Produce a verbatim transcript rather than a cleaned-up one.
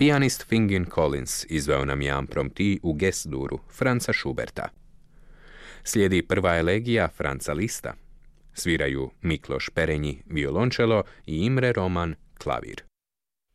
Pijanist Fingin Collins izveo nam je Impromptu u G-duru Franza Schuberta. Slijedi prva elegija Franza Liszta. Sviraju Mikloš Perenji violončelo i Imre Roman klavir.